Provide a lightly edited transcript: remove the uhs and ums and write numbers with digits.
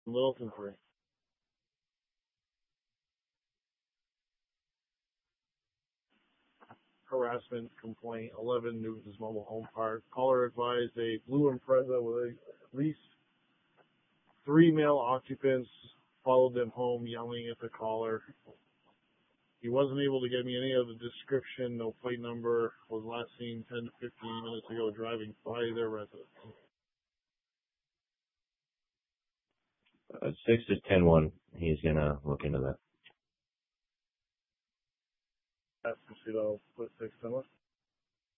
Littleton Free. Harassment complaint, 11 Newton's Mobile Home Park. Caller advised a blue Impreza with at least three male occupants followed them home yelling at the caller. He wasn't able to get me any of the description. No plate number. Was last seen 10 to 15 minutes ago driving by their residence. 6 is 10-1. He's going to look into that. Esposito, put 6 10.